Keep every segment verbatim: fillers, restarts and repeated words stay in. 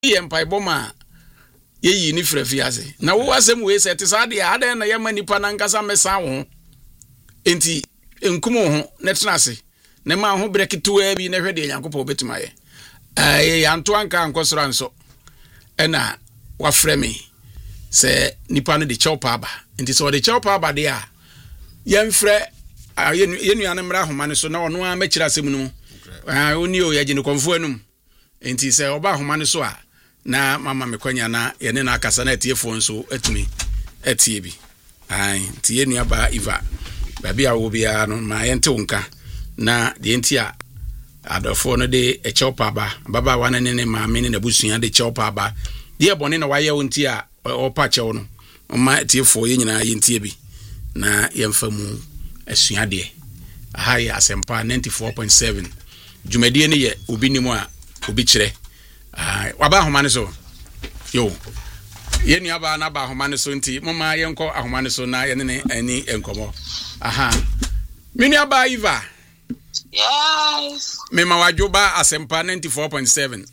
ye mpaebɔ ma ye yi ni frefiase na wo asem we set sade ade na ye manipa na nkasa mesa wo enti enkumo ho ne tenase ne ma ho breketo bi na hwede Yankopɔ betima ye eh yanto anka ankosoro anso ena wa frame se nipa no de chewpa aba enti so de chewpa aba de a ye mfre ye nuane mra homa ne so na ono a mekira asem no ah oni o ye gine konfo anum enti se oba homa ne so a na mama mekwanya na ye ne na akasa na etiefo nso atumi etie bi ai ti ye nuaba Eva babi a wo bia no ma ye nte wonka na de enti a adofo no de echewpa ba baba wana ne ne ma me ne nabusua de chewpa ba de bone na waye wonti a opa chew no ma etiefo ye nyina ye ntie bi na ye mfamu asua de aha ye Asempa ninety-four point seven dwumadie ne ye obi nimu a obi kire ah waba ahoma ne so yo ye nuaba na ba ahoma ne so nti mama ye nko ahoma ne so na ye ne ani enkomo aha me nuaba Eva. Yes. Me ma wajoba Asempa ninety-four point seven.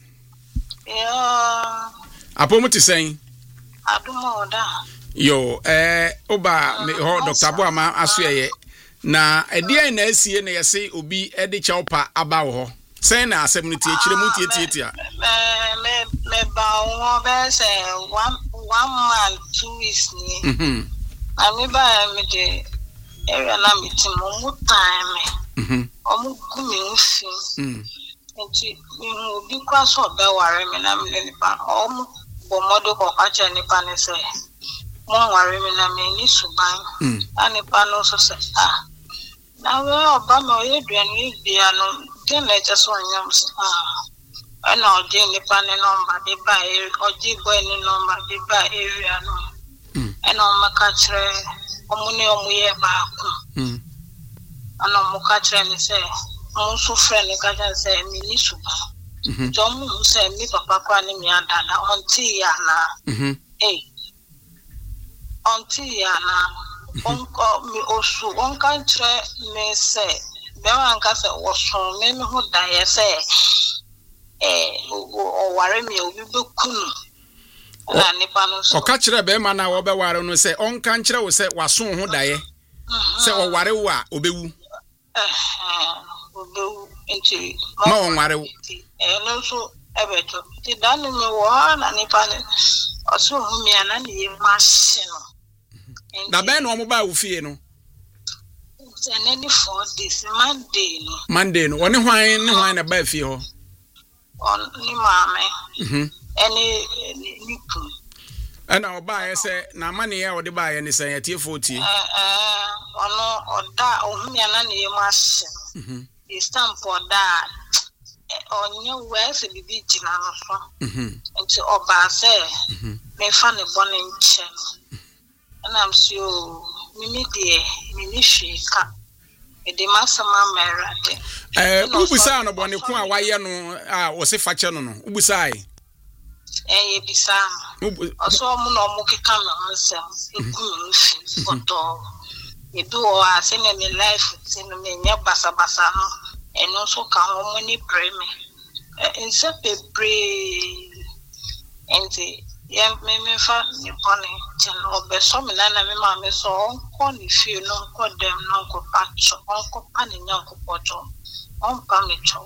Yeah. Apo muti sen? Adumo da. Yo, eh oba me ho Doctor Boama asoye na ede na asie na yese obi e de chewpa aba wo ho. Sen na asem no tie kire mu tie tie tie. Me me me ba wo be say one one month two weeks ni. Mhm. Ami ba me de area na me ti mo mu time. Mhm. Omu gumi nfi. Mhm. Enti mi obi kwa so be ware me na me ni pa omu bo modo ko acha ni pa ne se mo ware me na me ni suban. Mhm. Ani pa no so se ah. Na we oba ma ye duan ni bia no den na je so nyam se ah. Ana oje ni pa ne number de ba e oje boy ni number de ba area no. Mhm. Ana o maka kire omu ne omu ye ba ko. Mhm. Ana mo ka kire ni se mo so friend ka ja se mi ni suba. Mhm. Jo mo se mi papa kwa ni mi adana onti ya na. Mhm. Eh. Onti ya na. Onko mi osu onka kire me se be wan ka se wo so me me ho da ye se eh o ware mi obi be kunu. Na nipa no so. O ka kire be ma na wo be ware no se onka nkire wo se waso ho daye. Se o ware wo a obewu. Eh obewu enti Ma o ware wo. Eh no so ebeto. Ti dan me wo na nipa ne oso hu mi ana ne ye machine no. Da ben no mo ba wo fie no. Any four days Monday no. Monday no. Oni hwan ni hwan na ba fie ho. On ni mama. Mhm. Any ni pu. Ana oba ye se na mane ya ode ba ye ni sen atiefo tie. Eh eh ono oda ohumi ana ne ye machine. Mhm. The stamp oda onye we se bibi jina no so. Mhm. Nti oba se Mhm. me fa ne bone nche. And I'm so mimi de mini shika. E de masama merade. Eh ubusa no bone ko a waye no a wo se fa che no no. Ubusa ai. Eh ye bisa. Oso mu no mu keka me onsem. Eku nfi foto. E do o ase me me life tin me nya basa basa no. Eno so ka ho mu ni preme. Eh nse pebre. Enti ye me me fa ni bone tin obe so me na na me ma me so onko ni fi no onko dem no onko pacho onko pani nya onko pocho onko me cho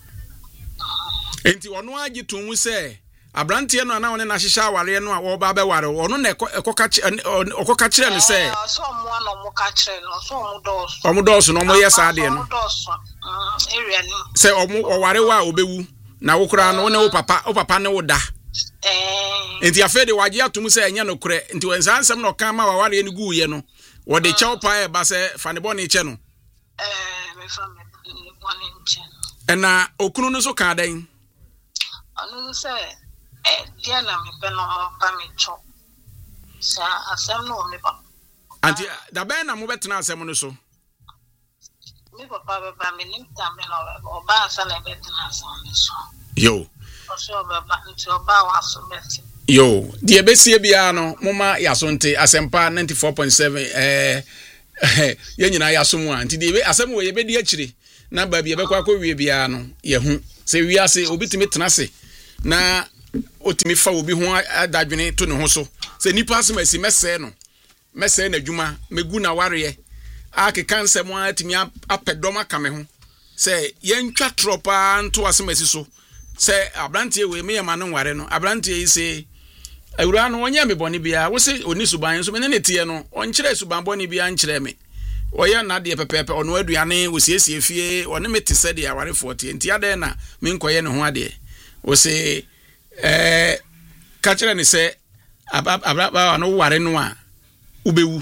Enti ono agi tun se abrante no na woni na hihya aware no a wo ba be ware ono na ekoka okoka kire no se so mo no mo ka kire no so mo do so omo do so no mo yes ade no do so area ni se omo oware wa obewu na wo kura no ne wo papa wo papa ne wo da eh enti afede wage atum se enya no kure enti wensa ansem no kan ma waware ni guye no wo de chewpa e ba se fane boni che no eh me fa me boni che ena okunu no so kan dan anu se eh dia na me pe no mo pa me cho sa asem no me pa anti da ben na mo betena asem no so me papa be ba me nim tambe no oba sa na betena asem no so yo oso baba nti oba wa so beti yo die besie bia no moma yasonte Asempa ninety-four point seven eh ye nyina yasom a nti die asem wo ye be di akire na ba bia be kwa kwa wie bia no ye hu se wiase obitimi tena se na otimi fa obi ho adadwene to ne ho so se nipa asem asi mese no mese na adwuma megu na ware akeka nsem atimi apedom aka me ho se yentwa tropa nto asem asi so se abrante we me yema no ware no abrante yi se awura no onye me bone bia wo se oni suban so me ne tie no onkyere suban bone bia nkyere me oya na de pepepe ono aduane wo siesie fie one me tese de aware forty enti ade na me nkoye ne ho ade wo se eh ka kire ne se ababa no ware no a ubewu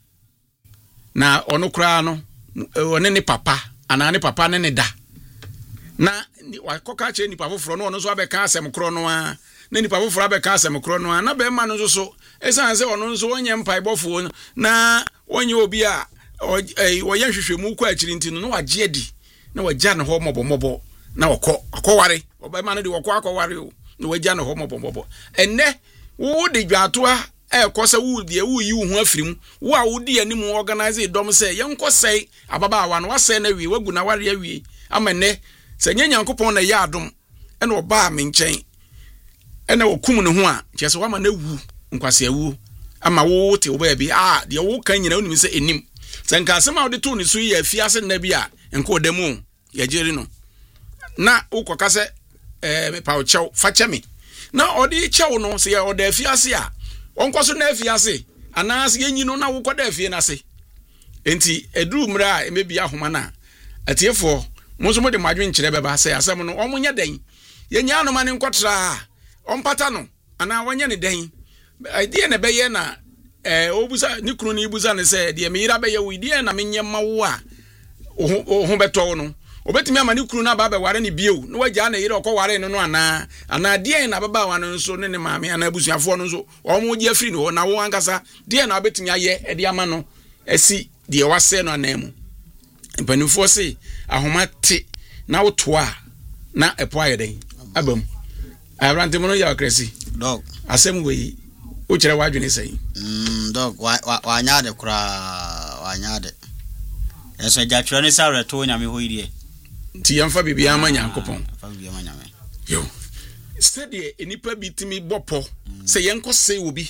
na ono kra no one ne papa ana ne papa ne ne da na wakoka che nipa foforo no ono so abeka asem kro no a na nipa foforo abeka asem kro no a na be ma no so so esanse ono so onye mpai bofo na onye obi a oye hwehwemu kwa akiri ntino no wagye adi na wagya ne ho mobomobo na wokọ akọware oba ma no de wokọ akọware o na wagya ne ho mobomobo enne wo de dwato a ekosa wo de wo yi wo ho afirim wo a wo de anim organize dom se yenkosai ababa awa no wase na wie wagu na ware awie amene se nyanyankopon na ya adom ene oba me nkyɛn ene okum ne ho a kyese wa ma na wu nkwase awu ama wo te oba bi a de wo kan nyina onim se enim senka asema odi to ni so ye afiase na bi a enko odemu ye jeri no na ukoka se eh me pa o chew fa chemi na odi chew no se ye oda afiase a onkoso na afiase anase yenyi no na wukoda afie na se enti eduru mra emebi ahoma na atiefo monso mo de madwen kyere beba se asem no omunya den yenya no mane nkotra ompata no ana wanya ne den idea ne beye na eh obusa ni kunu ni ibusa ne se de me yira beye wi de na menye mawo a ho beto no obetimi ama ni kunu na baba ware ne bieu no wagya na yira okọ ware no no ana ana de na baba wa no so ne ne maame ana abusuafo no so omo gi afiri no na wo ankasa de na obetimi aye e de ama no esi de wase no anamu mpanifo se ahoma te na wotoa na epo ayeden abam abrante mo no ya kresi dog asem we o kire wadwene sei mm dog wa wa nyaade kura wa nyaade eso jatwere ne sawre to nyame hoyire ti yamfa bibia ama nyankopon fa bibia ama nyame yo study enipa bitimi bopo se yenko sei obi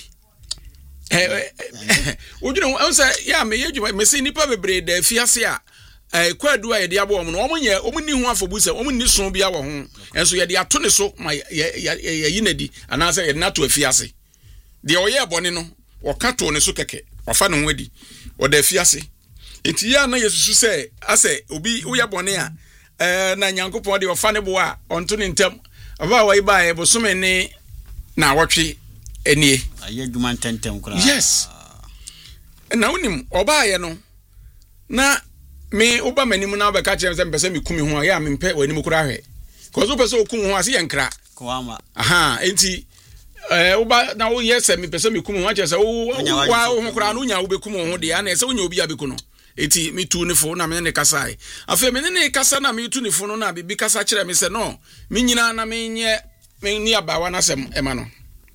eh wodwene o se ya me yedwuma me se nipa bebre da fiase a eh kwadu a yede abo om no omunye omuni hu afobuse omuni so bia wo ho enso yede ato ne so ma yi nadi anase yede nato afiase de oye bone no wokato ne so keke wafa no wadi oda afiase enti ya na yesusu se ase obi uya bone a eh na nyankopon de wafa ne bo a onto ne ntem aba wa iba e bosome ne na wotwe enie aye dwuma tentem kura yes na unim oba ye no na me oba manim na obeka kire se mpese me kumi ho ya me mpe wanim kura hwe cause opese okum ho ase yenkra kwama aha enti eh oba na wo yese me pese me kum ho ache se wo wa ho kura no nya wo bekum ho de ana se wo nya obi abeku no enti me tu ne fo na me ne kasa ai afa me ne kasa na me tu ne fo no na bibi kasa kire me se no me nyina na me nye me ni abawa na sem ema no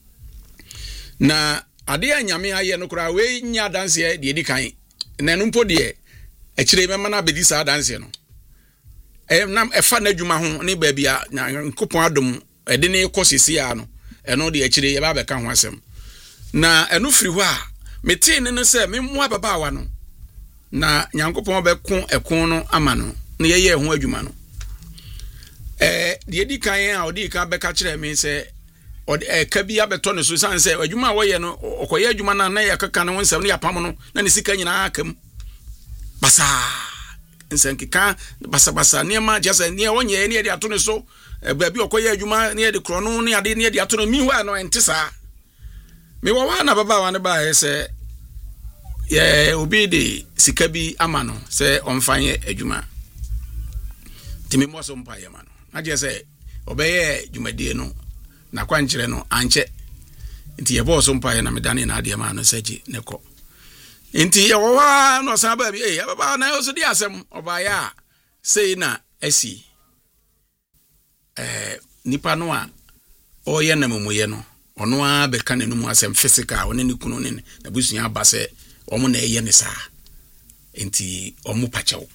na ade anyame aye no kura we nya danse de edi kan na no mpo de e kire me mana bedi sa danse no e na e fa na adwuma ho ne ba bia nkopon adom e de ne kosisi ya no eno de akire ye ba be ka ho asem na eno firi ho a meti ne no se me mo ababa wa no na nyankopon be ko ekon no ama no na ye ye ho adwuma no eh de edi kan a odi ka be ka kire me se odi e ka bia beto ne so san se adwuma wo ye no okoye adwuma na na ye kaka no nsem ne yapam no na ne sika nyina akam basa nsenkika basa basa niema jasa nie wonye ne de ato ne so baabi okoye adwuma ne de krono ne ade ne de ato no mi ho no entisa me wo wa na baba wa ne ba he se ye obi de sika bi ama no se onfanye adwuma timi mo so mpa ye ma no aje se obeye dwumadie no na kwankyere no anche nti ye bo so mpa ye na medane na ade ma no seji ne ko nti ye wo wa no san ba bi eh baba na yo so di asem obaya sei na asi eh nipa no a oye na memuye no ono a be ka nenu mu asem physical one ni kunu ne na busunya ba se omo na eye ne sa enti omo pachew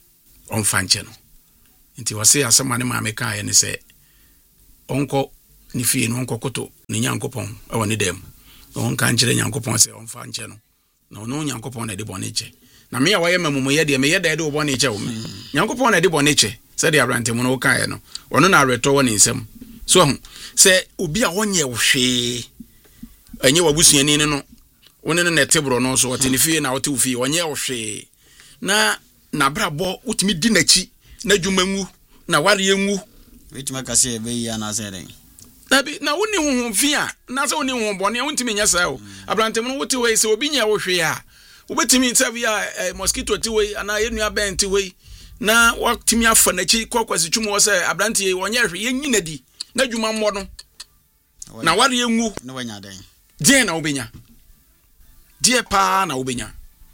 on fanche no enti wase asem ane ma me ka ye ne se onko ni fie no nkokoto ni Nyankopon e woni dem on kan kire Nyankopon se on fa nche no na ono Nyankopon na de bone che na me ya waye mamumu ye de me ye de de bone che wo me Nyankopon na de bone che se de abrante mu no kan ye no ono na reto woni nsem so se obi a wonye wo hwe enye wabusuani ne no woni no na tebro no so wote ni fie na wote wo fie wonye wo hwe na na brabo utimi di nachi na dwumangu na ware engu wetima kase be ya na se den na bi na woni honhom fi a na se woni honhom bone wontimi nya sa o abrantem no wote we se obi nya wo hwe a wobetimi se via mosquito ti we ana yenua ben ti we na watimi afa nachi kwakwasi twumo wo se abrante wonye hwe yenyina di na dwuma mmɔ no na ware engu na wanya den die na obenya die pa na obenya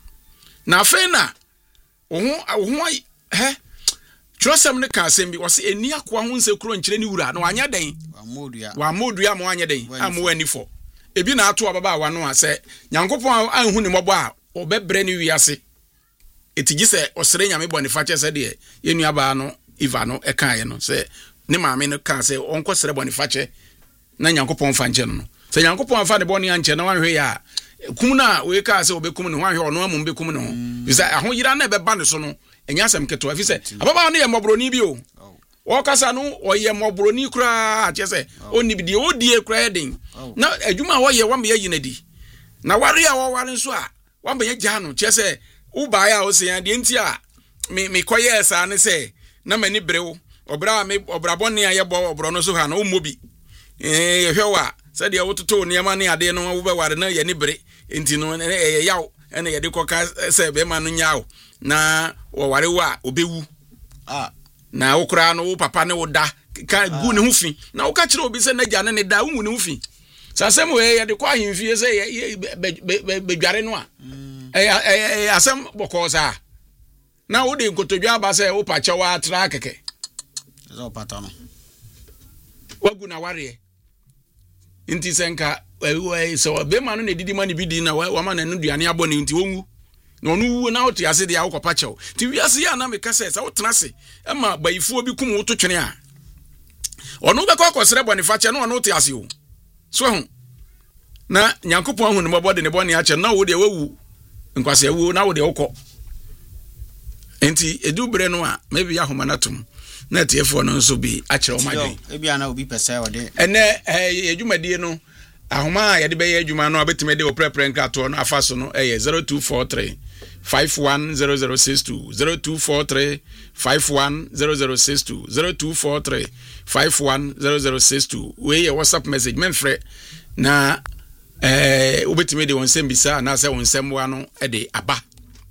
na afa na oho oho he Trosem ne ka asem bi wose eni akwa ho nsekuro nkyere ni wura na wanya den wa modua wa modua mo wanya den amu ani fo ebi na ato ababa wa no ase Nyankopon anhu ni mobo a obebre ni wiase etigi se osere nyame bone fache se de yenu aba no Iva no e kan ye no se ne maame no ka se onko sere bone fache na Nyankopon fa nche no se Nyankopon fa ne bone anche na wanhwe ya kum na we ka se obekum ne wanhwe ono amu bekum ne ho bisa aho yira na be ba ne so no enya asem keto afi se ababa no ye mobroni bi o o kasa no o ye mobroni kura a che se oni bi de odie kura den na adwuma wo ye wamba ye yinadi na ware a wo ware nso a wamba ye gya no che se u ba ya o se ya de nti a me me koye esa ne se na mani brewo obra me obrabone a ye bo obro no so ha na o mobi eh ye hwewa se de wo toto ne ma ne ade no wo be ware na ye ni bre nti no ye yaw ene ye de koka se be ma no nyawo na wo ware wa obewu ah na wo kura no wo papa ne wo da ka gu ne hufi na wo ka kire obi se na gya ne ne da wu ne hufi sasem we ye de kwa himfie se ye bedware no a eh eh asem bokoza na wo de nkotodwa ba se wo pacha wa atra keke zo pata no wagu na ware nti senka we so be ma no ne didi ma ne bidi na wa ma na no duane abone nti wonwu no no wu na wote ase de akọ pacho ti wiase ya na me kase sa wotena se e ma bayifuo bi kum wo to twene a ono be kwa kwosere bone fache no ono wote ase o so hu na Nyankopon hu ne mobode ne bone ache na wo de wawu nkwase wu na wo de wokọ enti edubre no a maybe ya homanatum na tiefo no nso bi akere o madwen e bia na obi pese wo de ene edwumadie no ahoma ya de be adwuma no abetime de oprepre nkrato no afaso no eh zero two four three five one zero zero six two zero two four three five one zero zero six two zero two four three five one zero zero six two we your WhatsApp message menfre na eh obetime de wonsem bisa na se wonsem wa no e de aba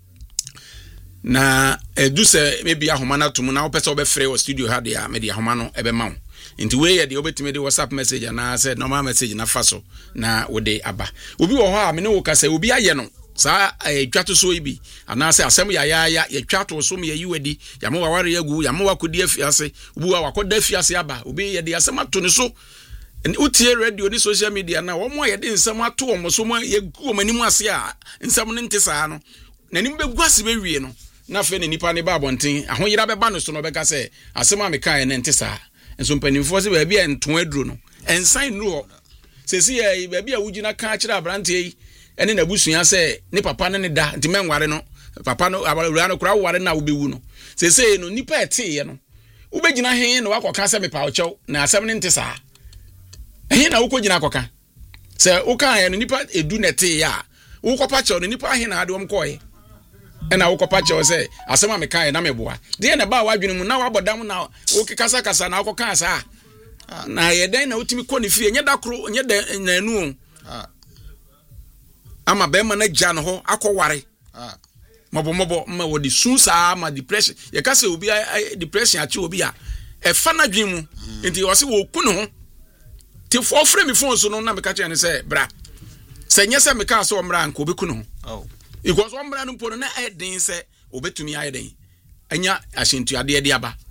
na edu se maybe ahoma na tum na opese obefre o studio ha de a me de ahoma no ebe mawo nti we ye de obetime de WhatsApp message na se normal message na faso na wo de aba obi wo ho a me ne wo kasa obi aye no sa edwato so ibi ana se asem ya ya ya yetwato so me yiwadi ya mo waware yagu ya mo wakodi afiase obi wa wakoda afiase aba obi ye de asem ato ne so utie radio ni social media na wo mo ye de nsem ato wo mo so mo yegu wo mani mu ase a nsem ne nte saa no nanim begu ase be wie no na fe ne nipa ne ba bonten ahoyira be ba no so no be ka se asem a me kan ne nte saa enso mpanimfo se ba bia nton aduro no ensan nu ho sesi ya ba bia wugina ka akira abrante yi ene na busua se ne papa ne ne da nti menware no papa no abawura no kura ware na obewu no sesi no nipa ete ye no ubegina hen no akoka se me pa ochew na asem ne nte saa hen na ukogina akoka se uka hen no nipa edu nete ya ukopa chew no nipa hen na ade om koye ena ukopa chew se asem a me kan na meboa de na ba wadwene mu na wabodam na ukikasa kasa na akoka saa na yeden na utimi ko ne fie nya dakro nya na anu ah ama be ma na gya no ho akọware ah mobo mobo ma wodi sunsa ma depression ye ka se obi depression achi obi a e fa na dwen mu enti o se wo ku no ho ti fo frɛ mi phone so no na me ka kyerɛ ne se bra se nya se me ka so mra nko obi ku no ho oh because o mra no mpo no na e den se obetumi aye den anya ahyentu ade de aba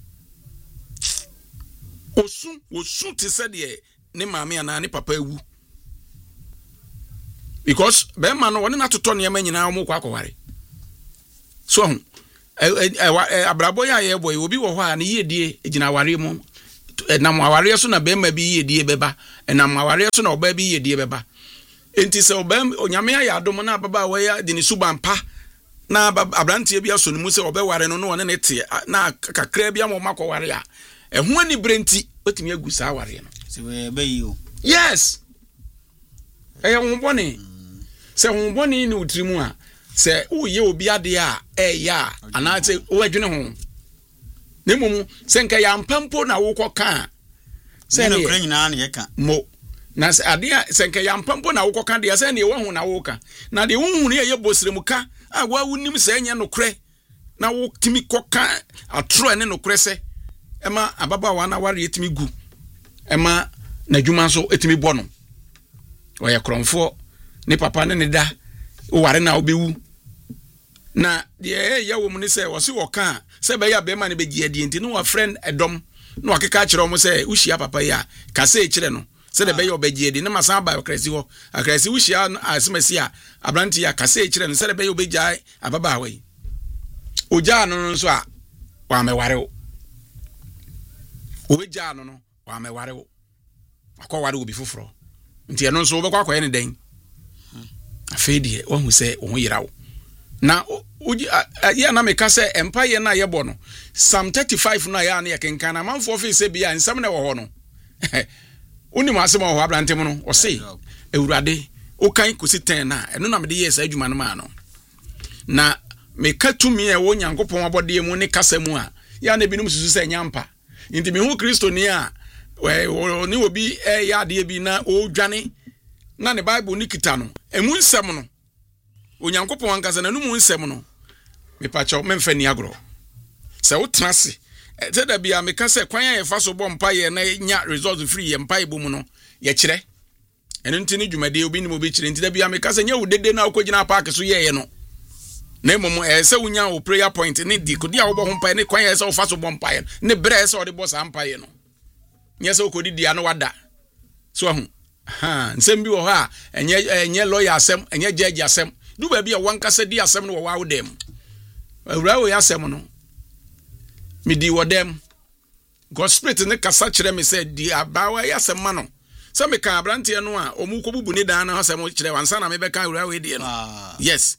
osu osu ti se de ne maame ana ne papa ewu because be man no woni na toto ne ma nyina mo kwa akware so hu abrabo ya ye boy obi wo ho a ne yedie gina ware mu na mwaware so na bema bi ye die beba na mwaware so na oba bi ye die beba enti se oba onyame ya adom na baba wa ya de ni subampa na abrantie bi aso ne mu se obeware no no wona ne te na kakra bi amoma kware a ehun ani brenti otimi agu sa ware no se we be yi o yes eh hun boni se hun boni ni utrimu a se uye obi ade a eh ya ana se o adwene ho nemum se nka ya mpampo na wo koka se ne kra nyina na ye ka mo na se ade a se nka ya mpampo na wo koka de se ne wo hu na wo ka na de wo hu ne ye bosremuka a wa wunim se enya no kre na wo timi koka atro ne no kre se ema ababa wa na ware etimi gu ema na dwuma so etimi bɔ no oye kromfo ne papa ne ne da o ware na obewu na de eh ya wo mu ne se wo se wo ka se be ya be ma ne be gie die nti no wa friend edom no akeka kire omo se uhia papa ya ka se kire no se de be ya obegie die ne masan ba akrasi ho akrasi uhia asemasi a abranti ya ka se kire no se de be ya obejai ababa we oja no nso a wa me ware o oja no no wa me ware o akọ ware obi foforo nti eno nso obekwa akọ ye ne den afedie wo hu se wo yira wo na ya na meka se empire na ye bo no Psalm thirty-five na ya na ye kenkan na manfo fe se bia nsam na wo ho no uni ma asem ho abrante mu no o se ewurade o kan kosi ten na eno na me de yes adwuma no ma no na meka tumi e wo nyankopon abode mu ne kasa mu a ya na binum susu se nyampa nti me hu Kristo ni a we ni obi e ya de bi na o dwane na ne Bible ni kita no emu nsem no onyankopon ankasa na numu nsem no me pacho memfa ni agro se wo trase te da bia me ka se kwan ya fa so bompa ye na nya result free ye mpa ibo mu no ye kire eno ntini dwumade obi ni mo be kire nti da bia me ka se nya wo dede na akogina park so ye ye no na momo e se wonya wo prayer point ni di ko dia wo bo hompa ni kwan ya se wo fa so bompa ye ni bre se wo de bo sa mpa ye no nya se wo kodi dia no wada so ahu ha nsem bi wo ha enye enye lawyer asem enye judge asem du ba bia wankasa di asem no wo wa wo dem awura wo asem no mi di wo dem God spirit ne kasa kire me say di abawa asem ma no se me kan abrante no a omu ko bubu ni dan na asem kire wansa na me be kan awura wo di no yes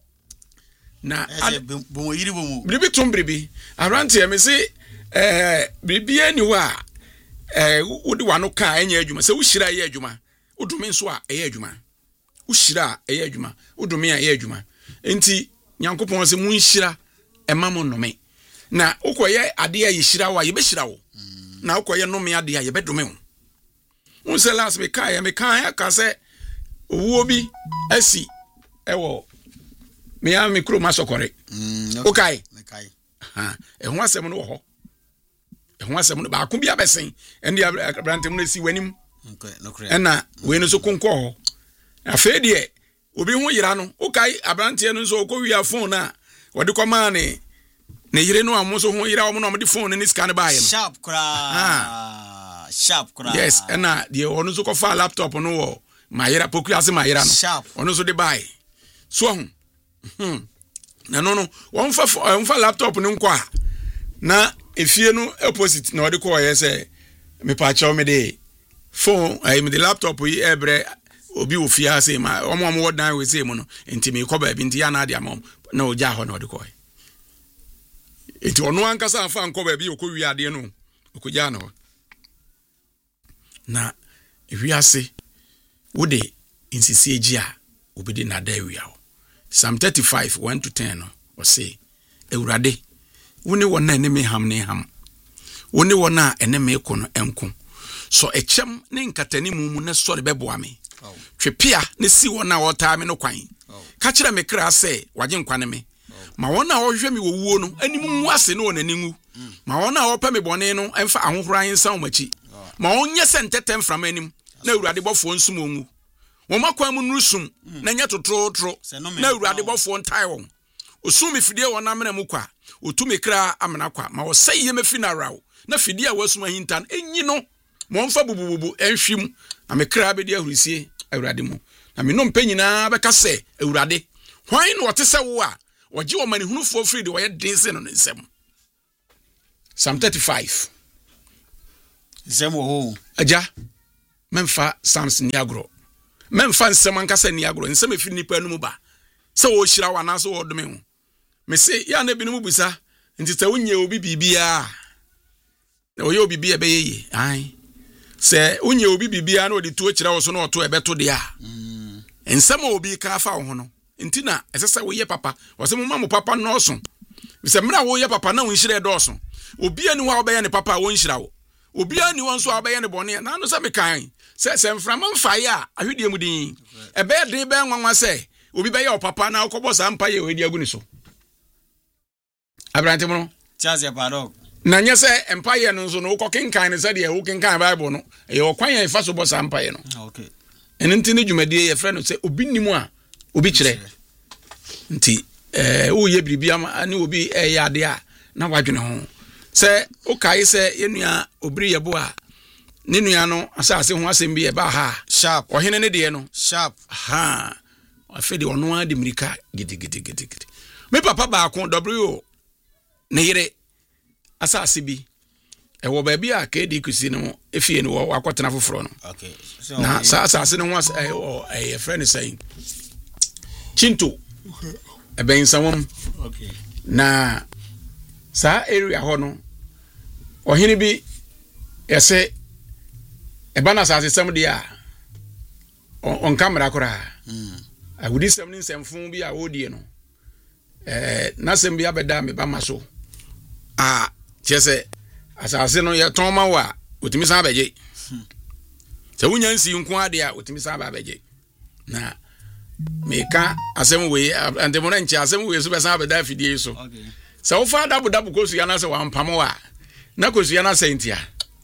na bo yiri bo mu bibi tum bibi abrante me say eh bibi ani wa eh wodi wano ka enya adwuma se wo hira ye adwuma udumi nso a eye adwuma wo hira eye adwuma udumi a eye adwuma enti nyankopon se mu nhira ema mo nnome na ukoye ade a yihira wa ye be hira wo na ukoye nnome ade a ye be dome wo un se last me kai me kai aka se owo bi asi ewo me ya me kro masokore okay me kai ha e ho asem no wo ho e ho asem no ba ko bia besen ende abrantem no si wanim okay no kre ena we no so konko ho afedie obi ho yira no okay abrante no nso ko wi phone na wode koma ne ne yire no amoso ho yira wo no am de phone ni scan ba ye no sharp kra ah sharp kra yes ena de ono so ko fa laptop no wo ma yira poku ase ma yira no ono so de buy so ho hm na no no won fa won fa laptop no nko a na efie no opposite na wode ko ye se me pa cha me de phone ai me de laptop yi ebre obi ofia say ma omo omo wodan we say mu no enti me ko ba bi enti ya na ade amom na oja ho na ode ko enti ono ankasa afa nko ba bi okowi ade no okoja na na ewiase wode insisi ejia obidi na da ewia o Psalm thirty-five one to ten no o say ewurade woni wona ene me ham ne ham woni wona ene me ko no enko so echem ne nkatani mumu ne sori beboa me twepia ne si wona wota me no kwan ka kire me kra se waje nkwane me ma wona wohwe me wowuo no animu mu ase no naningu ma wona wopa me bone no emfa ahohora nsan machi ma onye se ntetem from anim na awurade bofo nsum ongu woma kwan mu nusum na nya totrotro na awurade bofo ntai won osum fidie wona mena mu kwa otumi kra amena kwa ma wo sai ye mefi na rawo na fidie a wasuma hintan enyi no mo mfa bubububu enhwim na me kra be dia hurisie awurade mu na me no mpanyina be ka se awurade hwan no wote se wo a wogi wo mani hunufo free de wo ye dense no nsem Psalm thirty-five Same wo. Aja. Memfa Sams Niagro. Memfa nsem ankasa Niagro. Nsem efi nipa no mu ba. Se wo hira wa na so wo dome ho. Me se ya na bi no mu busa. Nti se wonye obi bibia. Na oye obi bibia be ye. Ai. Se wonye obi bibia na odi tuo kira wo so na oto ebeto de a. Mm. Nsem obi ka fa wo ho no. Nti na esese wo ye papa. Wo se mo ma mo papa no so. Se mra wo ye papa na wo nhire do so. Obi ani wa obeye ne papa wo nhira wo. Obi ani wo nso obeye ne bone na no se me kan. Se se mframa mfaye a ahwede mu din. Ebe de be nwanwa se obi be ye o papa na akobọ sa mpa ye we di aguni so. Abrante mo no. Chaze padok. Na nye se empire no nso no ukokenkan ne se de wo kenkan Bible no. E okwan ye fa so bo sa empire no. Okay. Eni nti ne dwumadie ye frɛ no se obi nimu a obi kyerɛ. Nti eh wo ye biribia ani obi eh ya de a na wadwene ho. Se ukai se yenua obiri ye bo a ne nua no asase ho asem bi e ba ha sharp ohene ne de no sharp ha afede ono a de mirika gidi gidi gidi gidi me papa ba ko w ne yire asase bi e wo ba bi a ka di kusi no efie no wo akotena foforo no okay so na sa asase no ho e friend saying Chinto e ben sawom okay na sa area ho no ohene bi yese eba na sase sem dia on camera kora mm agudi sem ni semfun bi a odie no eh na sem bi abeda me ba maso ah chese asase no ye ton ma wa otimi san abeje se wunya nsi nko ade a otimi san abeje na meka asem we antemo na nchi asem we so be san abeda fidie so okay se wo fa dabu dabu kosu ya na se wa mpamo wa na kosu ya na sentia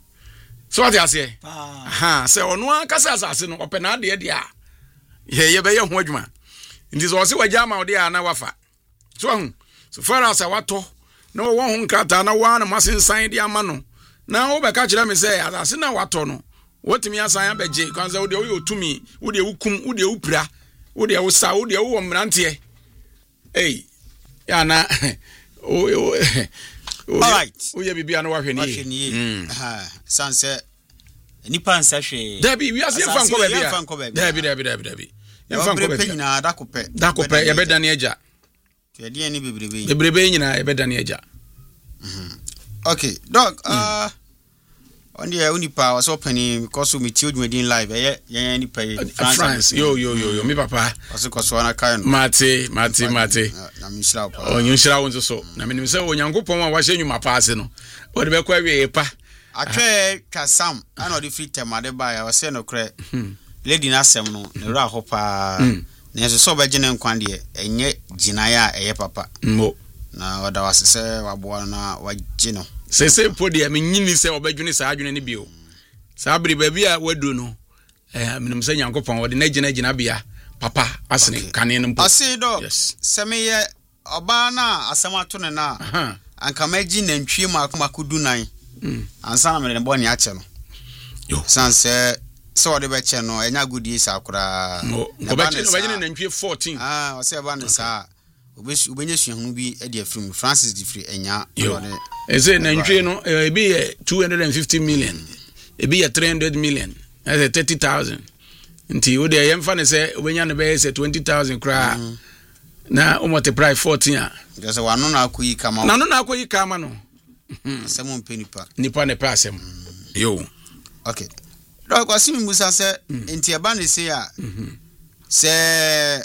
so what you say aha se onu akasa asase no opena de de a ye ye be ye ho adwuma ndi so se wagya ma de a na wafa so hu so far as wato na wo ho nkata na wa na masensan de ama no na wo be ka kire me se asase na wato no wotimi asan abeje kwanza wo de wo otumi wo de wukum wo de wupira wo de wo sa wo de wo mrante eh ya na o all right o ye bibia no wahwe ni mm ha sanse nipa nsa hwe dabi wi ase fan ko bebia dabi dabi dabi dabi yan fan ko bebia na dakope dakope ye beda ne agya to de ni bebrebe bebrebe nyina ye beda ne agya mhm okay dog uh on the unipa was opening because we meet you in live eh ye nipa France yo yo yo yo mi papa was ko so na kan mate mate mate na mi shira pa o nyu shira won so na me nim se onyankopon a wa hye nyuma paase no o de be kwa wie pa atwe twasam ana o de free time ade ba ya was no kre lady na asem no ne ra ho pa na so so be gine nkwan de enye ginaya eye papa mo na wada wasese wabo na wagino sese podi me nyini se obadwune sa adwune ne bio sa bri ba bia wadu no eh menim se nyankopon wode na gina gina bia papa asene kane no mpo ase do se me ye oba na asemato ne na anka magi na ntwie makomakudu nan ansa na me ne boni ache no yo sanse se wode be che no enya gudi sa akura ko be che no be na ntwie fourteen ah o se ba ne sa obesu obenye suahunu bi e de afrim Francis di free enya wode eze na ntwie no e bi two hundred fifty million e bi three hundred million e thirty thousand nti wode yemfa ne se obenya ne be se twenty thousand kra na o multiply fourteen a just wanu na akoyi kama na no na akoyi kama no asem mpenipa nipa ne pa asem yo okay do ko asimi musa se nti eba ne se a se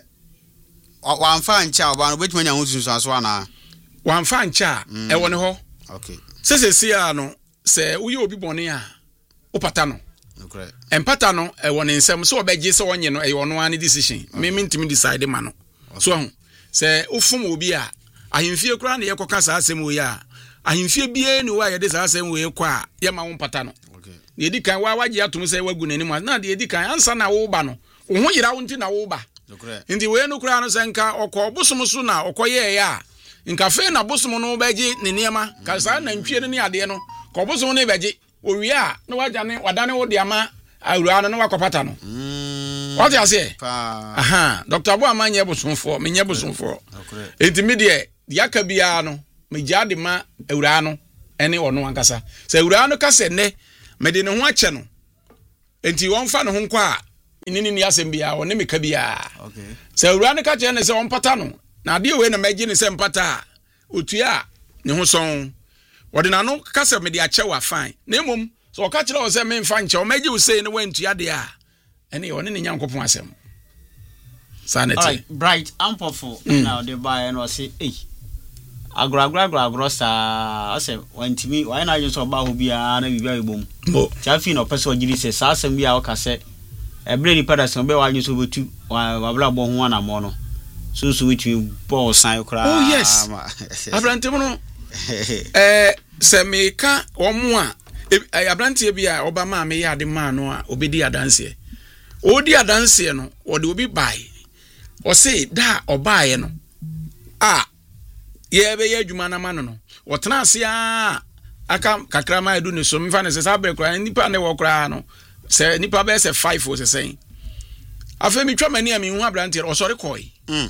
wanfa ncha oba no betuma nya ho sunsu aso ana wanfa ncha e woni ho okay se se se a no se uye obi bone a opata no okay empata no e woni nsem so obegye se wonye no e wono an decision me me ntimi decide ma no so ho se ufum obi a ahemfie kura na yekoka sa asem wo ya ahemfie bie ni wa ye de sa asem wo ye kwa ye ma wo pata no okay ye di kan wa waje atum se wagu nani mu na de ye di kan ansa na wo ba no wo ho yira wo nti na wo ba nti we no kura no se nka okọ bosom so na okoye ya nka fe na bosom no beji ne niema ka sa na ntwie ne ade no ko bosom no beji owi a na waja ne wadane wo de ama awura no na wakopata no mm what you say aha Doctor Abu amanye bosomfo menye bosomfo enti me de yaka bia no me jade ma awura no ene wono ankasa se awura no ka se ne mede ne ho ache no enti won fa ne ho nkwa ni ni asem bia won ne meka bia okay se awura ne ka che ne se won pata no na de we na magi ne se mpata otua ne ho son wode na no ka se mede ache wa fine na emom so ka kire o se me mfa nche o magi wo sei ne wantua de a ene won ne nyankopon asem sanity all right bright ampofo na de buy no say eh agragra agragra sa ase wantimi why na just oba ho bia na bibia ebom mo chafi no person giri se sa asem bia o ka se ebre ni pada se be wa nso betu wa bla bo ho na mo no so so witimi bo san kra oh yes abrante mo no eh se me ka omo a abrante bia oba ma me ya de ma no a obedi adanse odi adanse no ode obi bai o say da obaye no a ye be ye adwuma na ma no no wotena ase a aka kakra ma edu ne so mfa ne se sabre kra nipa ne wo kra no se nipa be se five o se sen afa mi twa mani a mi hu abrante o sori koi mm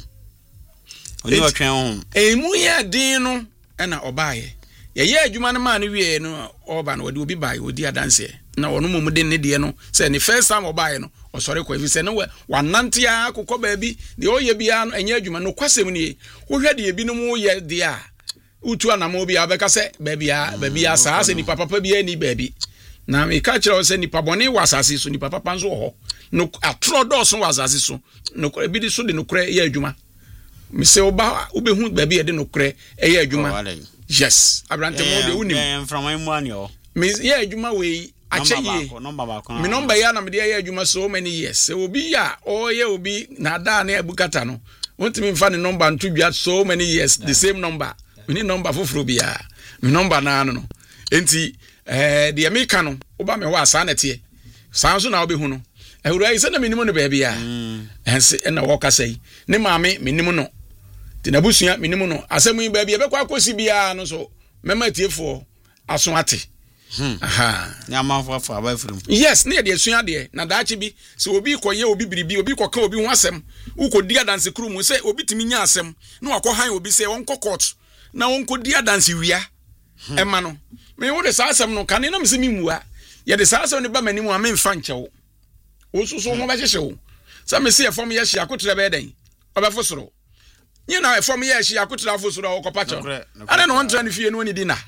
oni o twen ho e mu ye din no e na obaye ye ye adwuma na ma no wie no oba no odi obi bai odi adanse na wono mu de ne de no se ne first time obaye no o sori koi fi se no wa nante a kokọ ba bi de o ye bia no enye adwuma no kwasem ni wo hwe de bi no mu ye de a utu anamo bia be ka se ba bia ba bia sa se ni papa pa bia ni ba bi na me ka kire o se ni pabone wasase so ni papa pa nso ho no atro do so wasase so no bi di so de no kre ye adwuma me se oba obehu ba bia de no kre ye adwuma yes abrante mo de unim em from my money o me ye adwuma we ache ye me number ya na me de ye adwuma so many years se obi ya o ye obi na da na ebukata no won't me fa ne number ntu dwa so many years the same number we need number foforo bia me number na no enti eh de America no oba me ho asa na tie san so na obehu no ehura yi se na menimu no ba bia ense na wo ka sei ne maame menimu no ti na busua menimu no asemu yi ba bia be kwa akosi bia no so mema tiefo aso ate Hmm. Aha. Nyama for aba from. Yes, ne de asua de na daachi bi se obi koye obi biribi obi koka obi ho asem ukodi adanse kru mu se obi timi nya asem na wakọ han obi se won court na won kodi adanse wia ema no me wo de sa asem no kane na me se mi mua ye de sa asem ne ba mani mu a me mfa nchewo wo so so ho ba hyehye wo sa me se efom ye hye akotre be den oba fosoro nyi na efom ye hye akotre fosoro okopa cho ade no ntra ne fie no ni di na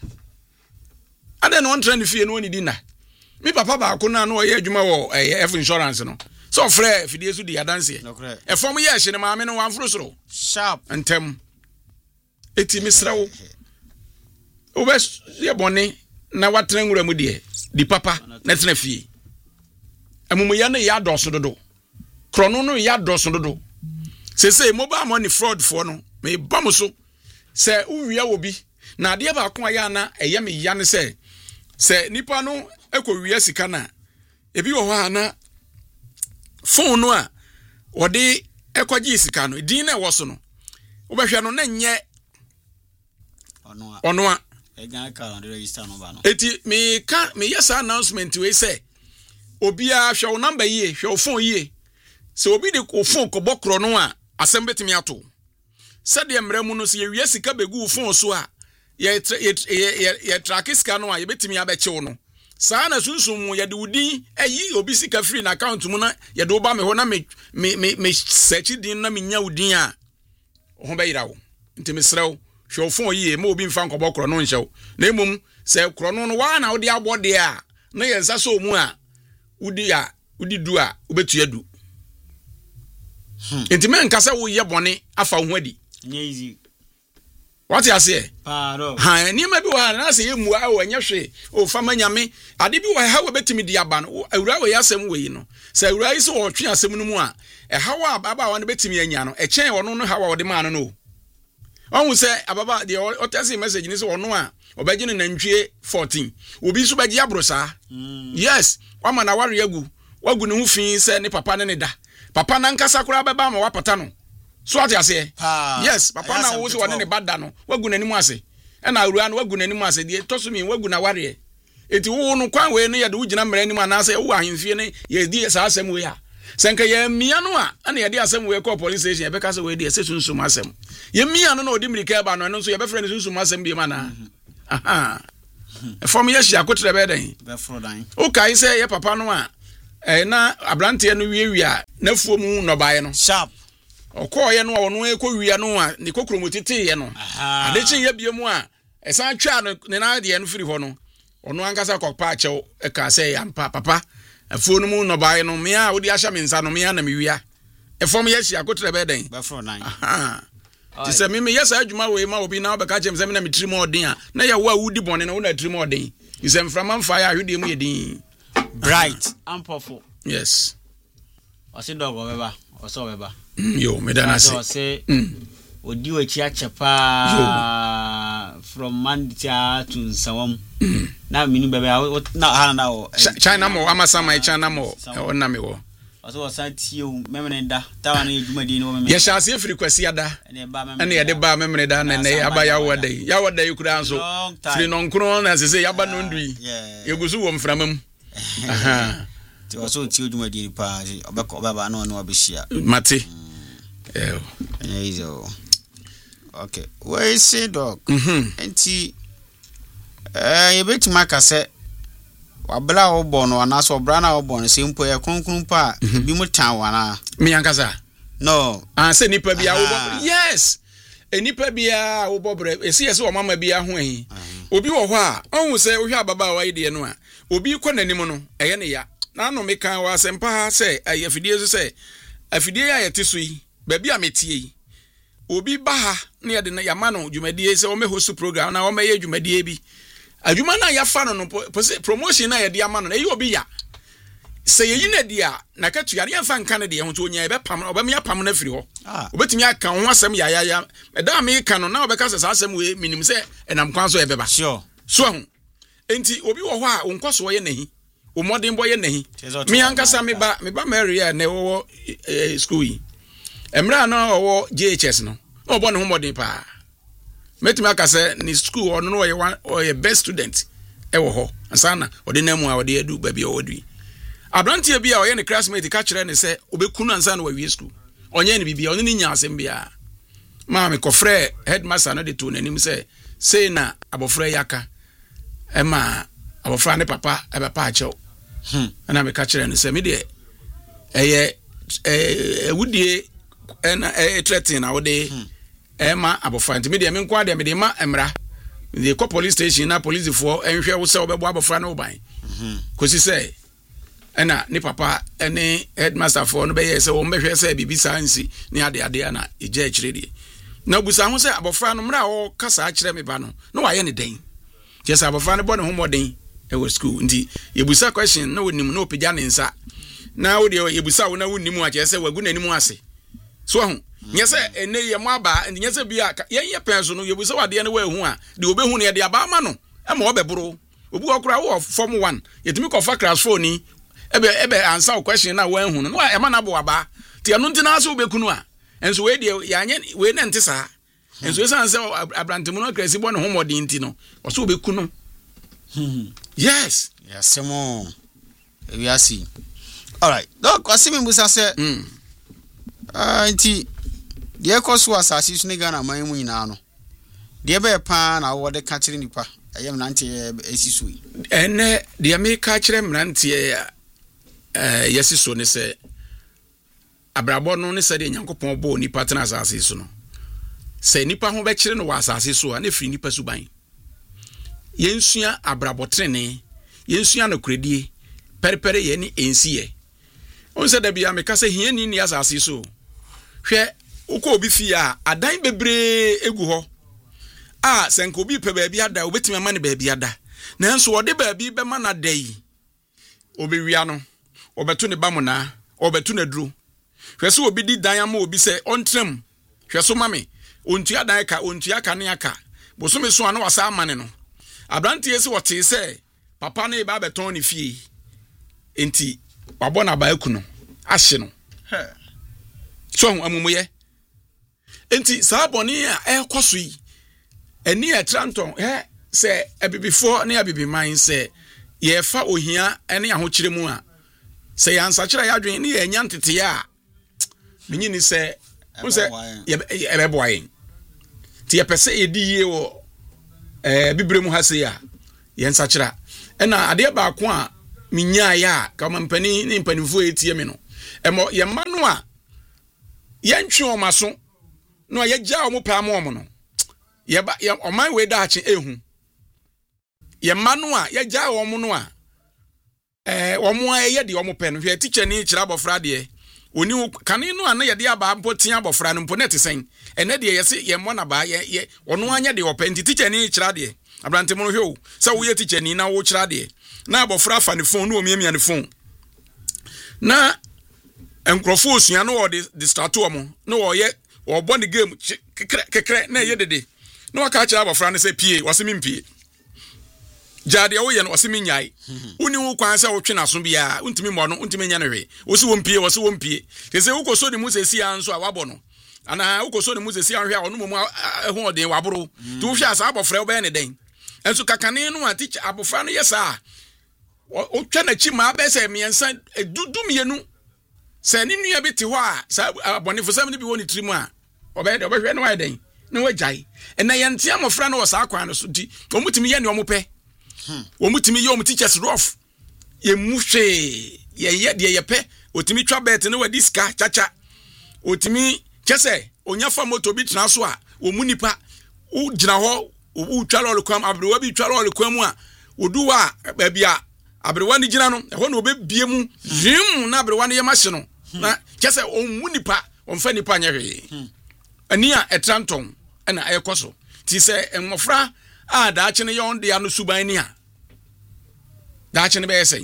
ade no ntra ne fie no ni di na mi papa ba ko na no ye adwuma wo eh F insurance no so frɛ fidie so di adanse e fom ye hye ne maame no wan foro soro sharp entem eti misrawo obes ye bone na watena nwura mu de di papa na tena fie amumu ya na ya doso dodo krono no ya doso dodo se se mobile money fraud for no me bam so se uwia obi na ade ba ko ya na eye me ya ne se se nipa no ekowia sika na ebi wo ha na phone no a wode ekwaji sika no din na wo so no wo behwe no na nye ono a ono a ega ka on register no ba no eti me ka me yes announcement we say obi a hwe wo number yie hwe wo phone yie se obi de ko phone ko bokro no a asem betimi ato se de mramu no se ye wia sika begu phone so a ye ye ye track sika no a ye betimi abeche no saa na sunsum ye de udin ayi obi sika free na account mu na ye de oba me ho na me me me search din na me nya udin a ho be yira wo ntimi srew hwe phone yie ma obi mfa nkobọ kro no nhyew na emum se kro no no wa na wo de abode a na ye nsa so mu a udi a udi du a obetu adu ntimi nkasa wo ye bone afa ho adi nye easy what you say pa no ha ni ma bi wa na se ye mu a wo nya hwe o fa manyame ade bi wa ha wo betimi di aba no awura wo yasem we yi no se awura yi se wo twe asem no mu a e ha wa baba wa no betimi anya no e chen wo no no ha wa wo de ma no no onwu se ababa de o tese message ni se wo no a obegye ne nantwie fourteen obi so begye abrosa yes wa ma na ware agu wagu ne hu fi se ne papa ne ne da papa na nkasa kura beba ma wapata no so ati ase yes papa na wo so wone ne bada no wagu nanimu ase e na awura no wagu nanimu ase de to so mi wagu na ware eti wo no kwan we no ye de wugina mra anim ana ase wo ahemfie ne ye di sa asem we a senka ye mia no a ana ye di asem we call police station ye be ka se we di ase sunsum asem ye mia no na odi mirika ba no no so ye be frɛ ne sunsum asem bi ma na aha From yes ya kotre be den. Be fro dan. O kai say ye papa no a eh na abrante no wie a na fuo mu no bae no. Sharp. Okọ ye no ono ekọ wie no a ne kokromo tete ye no. Ade chin ye biemu a esan twa no ne na de no firi ho no. Ono ankasa kokpa achew e ka say ampa papa afuo no mu no bae no me a wo di ahya me nsa no me a na me wia. E fom yes ya kotre be den. Be fro dan. Ti se me me yes adwuma we ma obi na obeka chem se me na me trimo odin a na ya wo a wudi bone na wo na trimo odin ti se mframa mfa ya hwede mu yedin bright ampofo yes o se dog obeba o so obeba yo me dana se o se odi wachi achepa from Mandia to Nsawam na minu bebe na ha na o China mo amasama China mo o na me wo so o san tie memene da tawa na edumadi no memene ye shase efiri kwasi ada ene ye de ba memene da na ne aba ya wode ya wode yukura nso firi no nkro na sese ya ba no ndui yegusu wo mframam aha ti o so tie edumadi ni pa obeko baba na no obehia mate eh ezo okay we see dog enti eh ye betima ka se wabla obo no anaso obra na obo no sempo ye kronkron pa bi mu tan wana mi yankasa no ah se nipa bia wo yes enipa bia wo bobre esi ese o mama bia ho ehi obi wo ho a ohun se wo hwa baba wa ide no a obi kɔ nanim no eye ne ya na no me kan wa sempa se ayafidie so se afidie ya yete so yi ba bia metie yi obi ba ha ne ya de na yama no dwumadie se o me host program na o me ye dwumadie bi adwuma na ya fa no no promotion na ya de ama no na yi obi ya se ye na dia na ka tu ya fa nka ne de ho to onya e be pam oba me ya pam na firi ho obetimi aka ho asem ya ya ya e da me ka no na obeka se asem we minim se enam kwan so e be ba sure so ho enti obi wo ho a onkoso ye nahi o modern boy ye nahi me ankasa me ba me ba Mary ya na wo school yi emra na wo J H S no no bo ne ho modern pa metimi aka se ni school ono no ye o best student e wo ho ansana ode na mu a ode adu ba bia wodui abrantie bia o ye ne classmate ka kire ne se obekunu ansana wa wie school onye ne bibia oni ni nya asem bia ma me kofre headmaster no de to nanim se say na abofra yaka e ma abofra ne papa e be pa achew hm na me ka kire ne se me de eye eh wudie na e threaten na wode ema abofra nti me de me nko ade me de ma emra the co police station na police for enhwe wo se obebo abofra no ban mhm kosi se ena ni papa ene headmaster for no be ye se wo mbehwe se bibisa nsi ni ade ade na eje akire die na busa ho se abofra no mra wo kasa akire me ba no no wa ye ne den je se abofra no bo ne ho moden e wo school nti ye busa question na wonim na opija ne nsa na wo de ye busa wo na wonim a je se wagu nanim ase so ho nyese ene ye mo aba nyese bia ye ye penso no ye busa wade ne wa hu a de obehu ne de aba ama no e ma obebro obu okura wo form one yetimi ko fa class four ni ebe ebe answer question na wa hu no e ma na bo aba ti anu ntina so obekunu a enso we de ya anye we na ntisa enso we san se abrantimu no kresi bo ne ho modin nti no o so obekunu yes yasemo we are see all right doc asimi busa se mm ah nti de koso asasi so ne Ghana man mu nyina no de be pa na wo de ka kire nipa ayem na nte esiso yi ene de me ka kire mrantie eh yesiso ne se abrabo no ne se de Nyankopon bo nipa tena asasi so no se nipa ho be kire no wa asasi so a ne firi nipa suban yensua abrabo trene yensua no kredie perpere ye ni ensiye on se da bia me ka se hie ni ni asasi so hwe uko obi fi a adan bebre egu ho a senko obi pe ba bia da obetimi ma ne ba bia da nanso ode ba bi be ma na dai obewia no obeto ne bamona obeto na duro hwe so obi di dan ama obi se ontrem hwe so mame ontua dan ka ontua ka ne aka bosome so ana wasa amane no abrantie se wote se papa ne ba beton ne fie enti wabɔ na ba akuno ahye no he so amumuye enti saboni a ekoso yi eni a tranton he se abibifo ne abibiman se ye fa ohia ene ahokire mu a se yansa kire ya dwen ne ye nya ntete a menyi ni se wo se ye ebeboaye ti ye pese edi ye wo eh bibremu ha se ya yen sachira ena ade ba ko a minya ya ka mampani ne mpanifo etie me no emo ye ma no a yen twe o maso no ye gya o mo pa mo no ye ba ye o man we da ache ehu ye ma no a ye gya o mo no a eh o mo ye de o mo pe no hwe teacher ni kira bofra de oni kane no ana ye de aba mpotia bofra no mpo net sen ene de ye se ye mo na ba ye ye ono anya de o pe nti teacher ni kira de abrante mo no hwe o se wo ye teacher ni na wo kira de na abofra fa ne phone no omiamia ne phone na enkrofo osua no wo de start o mo no wo ye wo bo ne game kekre kekre na ye dede no waka kira abofra ne se pie wo se mi mpie jade wo ye no wo se mi nyai uni wo kwan se wo twe na so bia untimi mo no untimi nya ne hwe wo se wo mpie wo se wo mpie se se wo koso de mu se si anso a wabo no ana wo koso de mu se si anhwe a ono mo ho odin waboro tu hwe asa abofra wo be ne den enso kakane no a teacher abofra no yesa o twa na chi ma be se miensa edudu mienu se ni nua bi te ho a sa abonefo sam ni bi woni trimu a obe de obehwe no wa den ne wajai ena yente amofra no wo sa akwan no so di omutimi ye ne omope omutimi ye omteachers rough ye muhwe ye ye de ye pe otimi twa bet ne wadi ska chacha otimi chese onyafa moto bi tena so a omunipa u gina ho u twa lol kwam abrewa bi twa lol kwam a oduwa babia abrewa ni gina no ho na obebie mu yim na abrewa ni ye mahye no na chese omunipa omfa nipa nya hwe ani a etranton na ekoso ti se enmofra a da ache ne yon de anu suban ni a da ache ne be yesen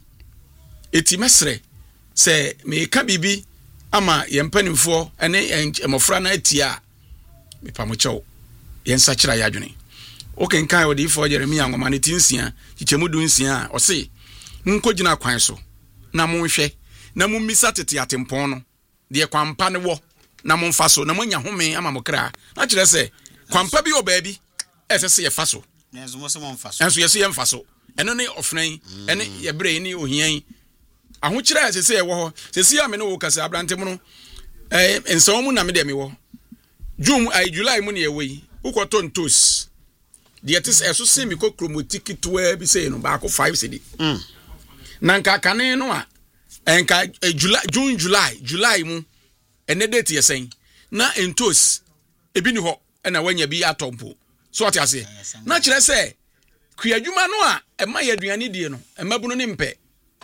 eti mesre se me ka bibi ama ye mpanimfo ene enmofra na atia me pamocho yen sachira ya dwene oken kan odi fo Jeremia ngoma ne tinsia chichemu du nsia o se nkogina kwan so na monhwe na mummisa tete atempon no de kwampa ne wo na monfa so na monya home ama mokra na kire se kwampa bi obabi ese se ye fa so enso mo se monfa so enso ye se ye mfa so eno ne ofnan ene ye bre ni ohian aho kire ese se ye wo ho se se ya me no wo kasa abrantem no eh enso mu na me de me wo June ay July mu ne ye we ukoto ntos de tes eso se mi ko kromotiki to bi se no ba ko five cedi mm na nka kane no a enka July June July July mu ene date ye sen na entos ebi ni ho na wanya bi atompo so what ase na kire se kuadwuma no a ema ye aduane die no emabuno ne mpe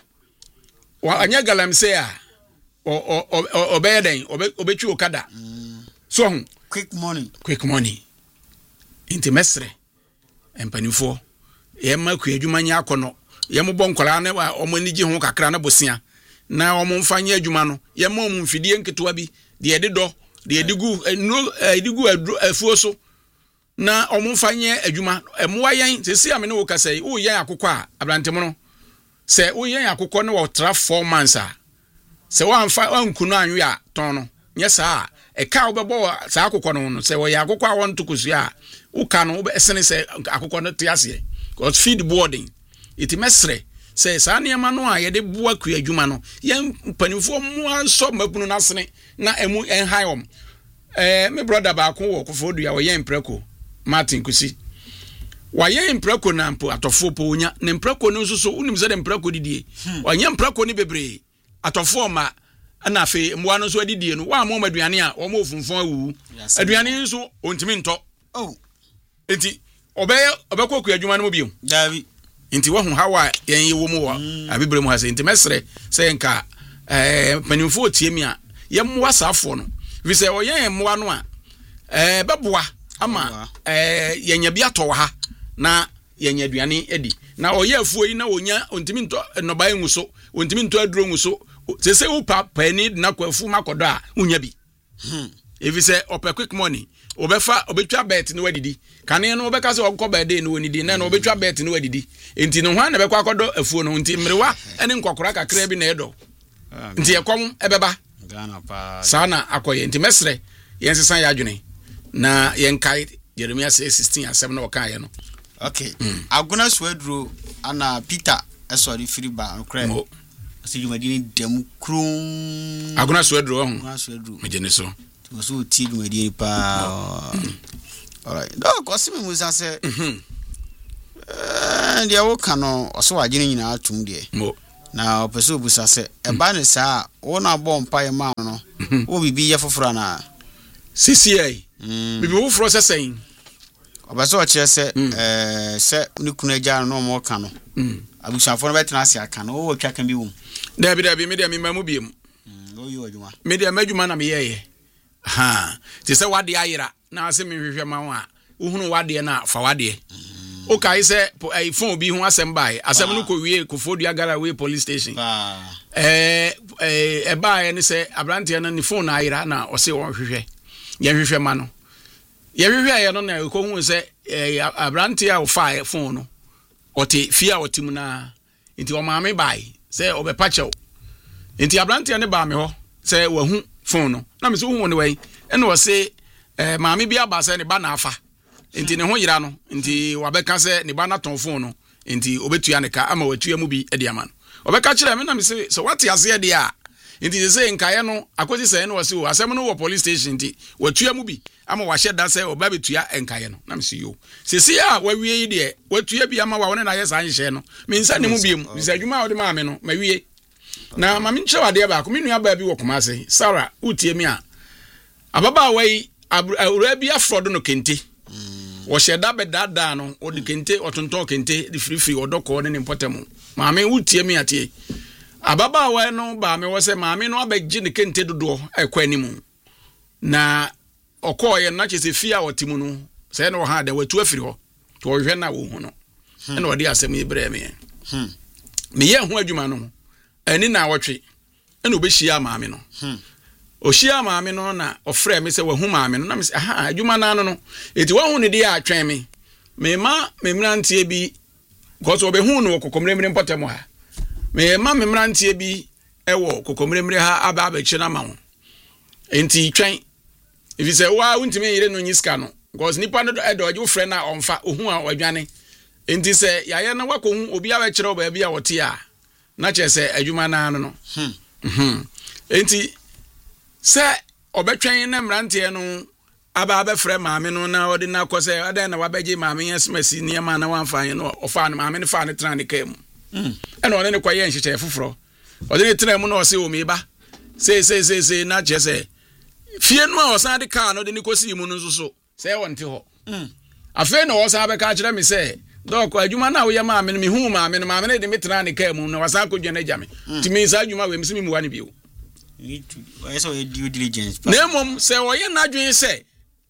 wa anya galam se a o o obeden obetwi okada so quick money quick money inti mesre empanifo yema kuadwuma nya akono yemo bonkola na omanigi ho kakra na bosia na omo mfanye adwuma no yema omo mfidie nketewa bi de ededo de edigu no edigu afuo so na omo mfanye adwuma emowa yen sesi ame ne wo kasai wo yen akokọ a abrantem no se wo yen akokọ ne wo tra four months a se wa mfa wankunu anwe a ton no nye saa e ka obebo saa akokọ no no se wo yen akokọ a won tokusu a wo ka no wo esene se akokọ no te ase cause feed boarding iti mesre se saa niema no a yede bua ku adwuma no yen mpanimfo mu anso mabunu nasene na emu enhaim eh me brother ba ko wo kofo dua wo yen preko Martin Kusi wa yen preko na mpo atofo po onya ne preko no nso so unim se de preko didie wa yen preko ni bebre atofo ma na afi mwa no so adidie no wa mo maduane a wo mo ofunfon awu aduane nso ontimi nto oh enti obe obekọ ku adwuma no biom davi inti wa hu hawa yen yewo mu wa abibre mu hase inti mesre se nka eh panimfo tiemi a yemwa safo no vi se oyen mwa no a eh beboa ama eh yenya bi ato ha na yenya aduane edi na oye afuo yi na onya ontimi nto noba enwuso ontimi nto aduro nwuso se se upa pani na kwafu makodo a unya bi hmm evi se ope quick money obefa obetwa bet no wadidi kane no obeka se okọ bede no onidi na no obetwa bet no wadidi enti no hwan na bekọ akodo afuo no enti mrewa ene nkokora kakra bi na edo enti ekom ebeba Ghana pa sana akoye enti mesre yensesan ya adwene na yenkai Jeremia sixteen asem na okan ye no okay mm. Aguna swedro ana Peter esori firi ba okra mo asijumadi ni dem krum Aguna swedro ho Aguna swedro mejene so so ti dumadi pa all right no cause me musa say mhm and the Okano, also a genuine out to me. Now, pursue Busase, a banner, sir, one our bomb pie man, who will be here for Frana. C C A, we will processing. Obaso che se eh se nukuneja no mo ka no abusafo no betena ase aka no wo twa kan bi wo da bi da bi media me mamu biem o yi adwuma media madwuma na me yeye ha ti se wade ayira na ase me hwehwe ma wo a uhunu wade na fa wade o kai se iPhone bi hu asem bai asem no ko wie ko fodu agara we police station eh eh e bai ne se abrante na ni phone ayira na o se wo hwehwe ye hwehwe ma no ye hwehwe aye no na ko hu se abrante a o fa phone no oti fia otim na nti o ma me bai se obepa chew nti abrante ne ba me ho se wa hu phone no na me se hu ne wai ene o se eh ma me bia ba se ne ba na afa nti ne ho yira no nti wabeka se ne ba na ton phone no nti obetua ne ka ama watua mu bi e de ama no obeka kire me na me se so what ase e de a nti se nkaye no akosi se ne o se o asem no wo police station nti watua mu bi ama wa hyeda se oba betua enkaye no na me se yo se se a wawie yi de watua bi ama wa wona na ye san hye no me nsa ne mu biem bisa adwuma wo de ma me no mawie na ma me nche wade ba ko me nua ba bi wo koma se Sarah utie mi a ababa wai awura bi afrodo no kente wo hyeda be dada no o de kente otonton kente de free free odoko ne impotemu ma me utie mi atie ababa wai no ba me wo se ma me no abegye ne kente dodo ekwanimu na okoye na chese fia otimu no se no ha da watu afiri ho to hwe na wo hu no e na odi asem ibre me hm me ye hu adwuma no ani na wotwe e na obehia maame no hm ohia maame no na ofre me se wa hu maame no na me se aha adwuma na no no eti wa hu ne de atwen me me ma me mrantie bi gozo obehu no kokomremre mpotemo ha me ma me mrantie bi ewo kokomremre ha aba aba chi na ma ho enti twen if you say wa untime yire no nyiska no because nipa no edo oje frɛ na onfa ohu a odwane enti se yaye na wakohu obi a wekere oba bia wote a na che se adwuma na no no hm hm enti se obetwen na mrante no aba aba frɛ maame no na odi na kose adan na wabegye maame yesmasi niam na wanfa no ofa no maame no fa ne tran ne kam hm ena one ne kwaye nhyeche foforo odi ne tran mu na o se o meba se se se se na che se fie no a osan de car no de nikosi mu no nso se wonte ho mm afa na osan be ka kire me se doko adwuma na wo ye ma me me hu ma me ma me de metra ne car mu no wasan ko dwane gya me ti me sa adwuma we me se me muwa ne bio need to why so due diligence na mom se wo ye na dwen se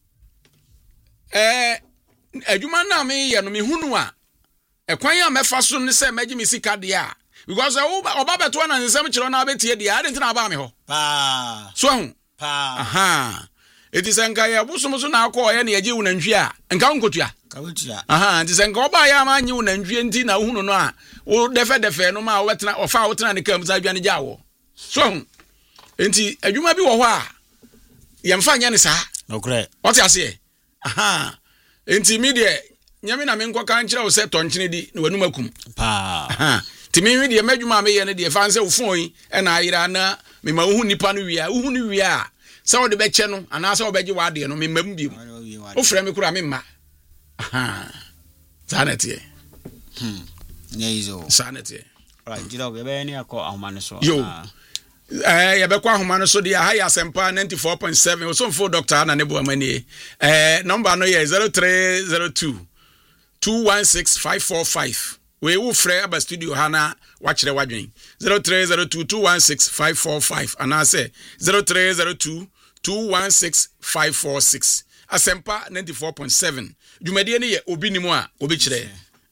eh adwuma na me ye no me hu no a ekwan ya mefa so ne se magye me sika de a because oba beto na nsem kire na abetie de a de ntina ba me ho pa so hu pa aha eti senka ya busumusu na akọ ya na yaje unanhwi a nka nkotua ka wotua aha eti senka oba ya ma nye unanhwi enti na hunu no a wo defe defe no ma wo betena ofa wo tena ne kam za adwane gyawo so enti adwuma bi wo ho a yemfa nya ne sa nokre what you say aha enti media nyame na me nkọ kan kire wo se tonchene di na wanu makum pa aha ti me wi de madwuma me ye ne de fa nse wo fon yi e na ayira na me ma wo hu nipa no wi a wo hu ni wi a se wo de be che no ana se wo begye wa de no me mam bi wo frɛ me kura me ma aha sanete hm nyezo sanete right jira we be ni akọ ahoma ne so yo eh ye be kwa ahoma ne so de ha ya sempa ninety-four point seven so mfo doctor na ne bo amani eh number no ye zero three zero two two one six five four five we wo frɛ aba studio hana wa kire wadwen zero three zero two two one six five four five and I say zero three zero two two one six five four six asempa ninety-four point seven dwumadie ne ye obi nimu a obi kire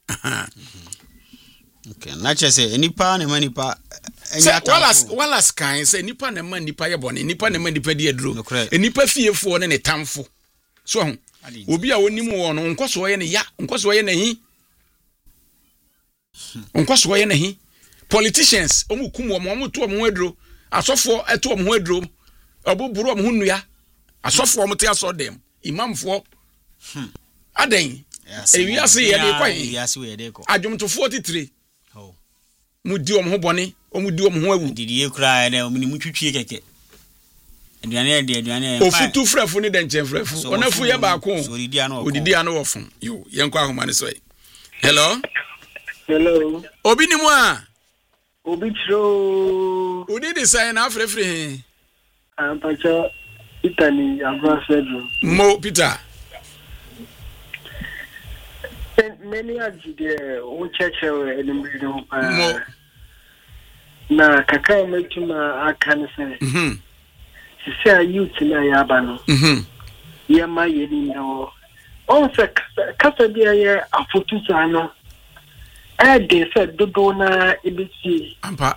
okay na che say enipa na manipa enya ta walas walas kan say nipa na manipa ye bone nipa na manipa de aduro enipa fiefo ne ne tamfo so ho obi a wonimu wo no nkoso ye ne ya nkoso ye ne hi nkoso ye ne hi politicians omu kum wo mo to mo aduro asofo eto mo aduro obuburu mo hunua asofo mo te aso dem imamfo aden ewiase ye de kwai ewiase we de ko adwomto forty-three oh mu di om ho bone omu di om ho awu didi e kura na omu ni mu twitwie keke aduane de aduane ofutu frafo ni de nchen frafo onafu ye ba ko odidi ano odidi ano wofun yo ye nkwa ahoma ne so hello Hello. Obi ni mo a. Obi chiro. Udi di say na afre free he. Am pacha Italy Agua Pedro. Mo Peter. Many ajide o cheche we elimri no pa. Mo. Na kaka metuma aka ne se. Mhm. Sisi a youth na ya ba no. Mhm. Ye ma ye ni no. On se kasa dia ye afotu sa no. E de se dodo na ebisi. Ampa.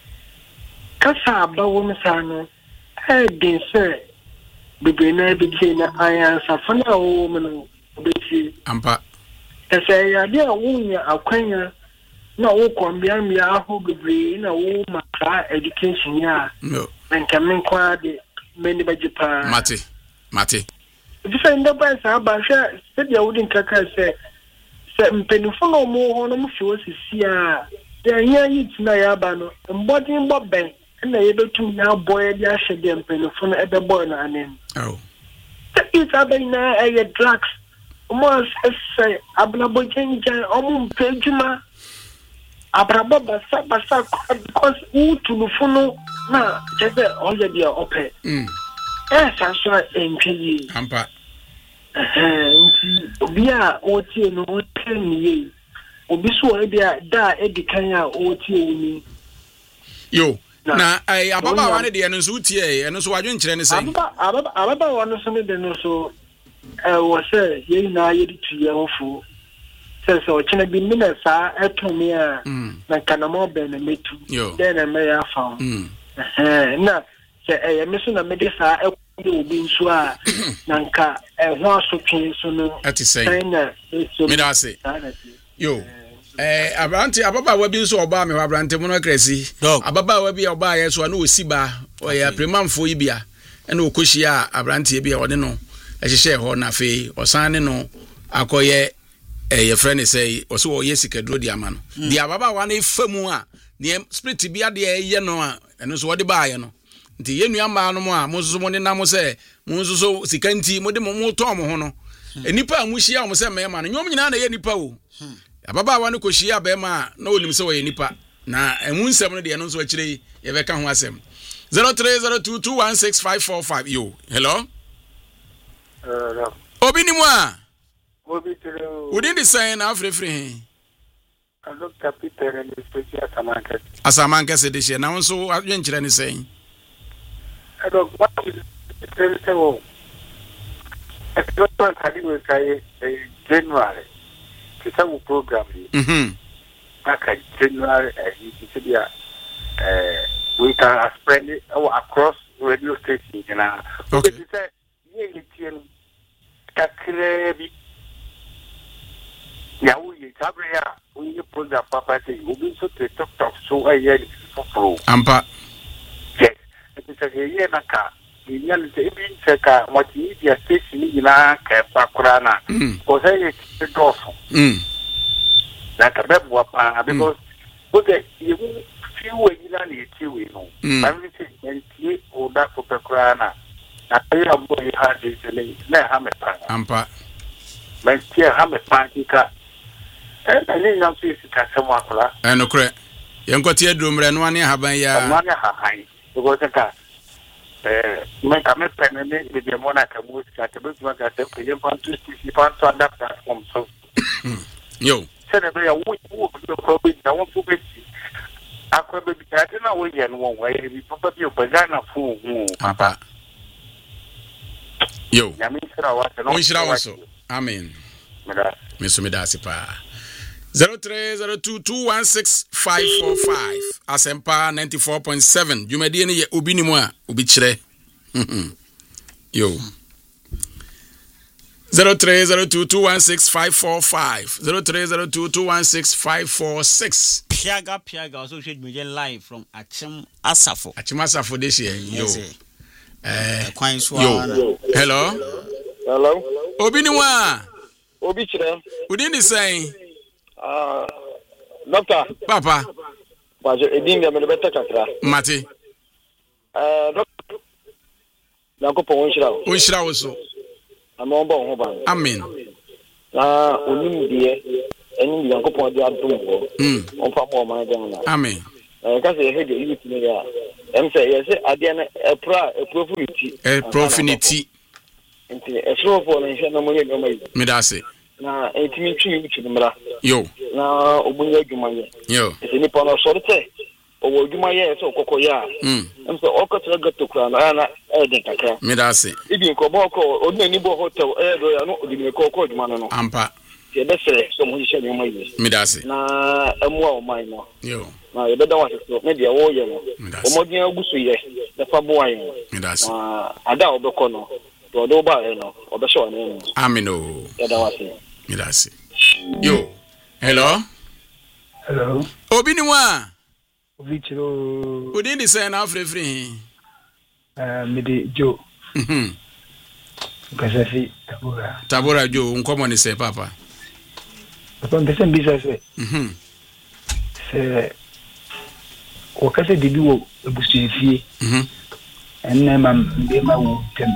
Kasa ba wo sa no. E de se bebe na ebisi na aya sa fana wo mo no ebisi. Ampa. Ese ya dia wo nya akwanya na wo kwambia mbia aho bebe na wo maka education ya. No. Nka men kwa de meni bajipa. Mate. Mate. Different numbers aba hwe se dia wo din kaka se se mpenifo no mo ho no mo fi osisi a ya nya yit na ya ba no mbodin boben na ye betum na boy dia hye de mpenifo no ebe boy na anen. Oh. It's about na a drugs. Mo se abna bojen jan omo mpejuma abrabo basa basa because u tulufo no na jebe oye dia ope. Mm. Eh sanso entwi. Ampa. Eh obi a otie no otie ni obi so e dia da edikan a otie ni. Yo. Na ai ababa wane de no so tie e no so wadwen kire ne sei. Ababa ababa ababa wane so ne de no so eh wo se ye na ye di tuye hofu. Se se o chine bi mi na sa etomi a na kana mo be na metu. Den na me ya fa. Mm. Eh na se eh me so na me de sa obi nso a nanka ehwo asotwe so no ati say me da say yo eh abrante ababa wa bi nso oba me abrante mo no kresi ababa wa bi oba ye so na osiba o ya premamfo yi bia na okohia abrante bi e ode no ehye ho na fe osan ne no akoye eh ye friend say o so ye sikadro di ama no di ababa wa na efamu a ne spirit bia de ye no a eno so ode ba ye no nti ye nua ma no mo a mo so mo ne nam se mo so so sikanti mo de mo mo to mo ho no enipa a mo hia mo se me ma no nyom nyina na ye nipa o ababa wa no ko hia be ma na olim se wo ye nipa na emu nsem no de no so akire ye be ka ho asem zero three zero two two one six five four five yo hello uh obi ni mo a obi tiro udi di sign na afrefre he Doctor Peter and the special Asamanka Asamanka se de she na so adwen kire ne sign I don't what is the same. I don't want to do a January. It's a program. Mhm. Back in January, we can spread it across radio stations. Okay. Yeah, we have we put the papa say we be so to talk talk so I hear for ampa yes it is a year na ka yan se bi se ka multimedia station ni na ka pakura na ko say it goes mm na ka be bo pa because okay you feel we ni na ni ti we no everything and ti o da ko pakura na na ya bo you had this na ha me pa ampa men ti ha me pa ka eh ni na so isi ka semo akula eh no kre yen kwati adromre no ane haban ya no ane hahan because ka eh men ka me pen ni de de mona ka mu ka te be ma ka te pe yen pan tu si pan to adapt from so yo se ne be ya wo wo ko be na won fu be si akwa be bi ka te na wo ye no won wa ye bi papa bi o pa na fu hu papa yo ya mi sira wa te no on shira waso amen meda me so me da sipa zero three zero two two one six five four five Asempa ninety-four point seven Jumadi ni ye obi ni mo a obi kire yo zero three zero two two one six five four five zero three zero two two one six five four six Piaga Piaga also should be live from Achim Asafo Achim Asafo this year yo eh kwan so yo hello hello obi ni mo a obi kire udi ni saying ah doctor papa baje edin de me beta kakra mate eh doctor na ko pon shira o on shira wo so ama on ba ho ba amen ah onim de any young couple of the other Mm. on Papa Magana. Amen. Because I heard you to me. I'm saying, yes, I didn't a pra a profitability. A profinity. A slow for and shall no money. Medase. Now, eighteen to the Mara. Yo. Now, Obunya Jumaya. Yo. It's a Nippon or sort of say. Or Jumaya, so Cocoya. Mm. And so, all got to crown. I didn't. Medase. If you come back or any hotel, I know the Coco man. Ampa. The best someone shall be my Medase. Now, a more minor. Yo. Now, you better want to maybe a warrior. Omodia Gusuye, the Faboy. Medase. I doubt the corner. To a doba, or the show name. Amino. Medase. Medase. Yo. Hello. Hello. Obiniwa. Vichiro. Who didn't say now free free? Uh, Midi Joe. Mhm. Kasafi Tabora. Tabora Joe, uncommon is say papa. Upon the same business, Mhm. say, Wakasa did you a busi Mhm. and then Mama will tell.